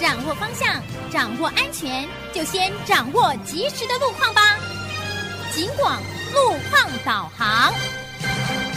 掌握方向，掌握安全，就先掌握及时的路况吧。警广路况导航。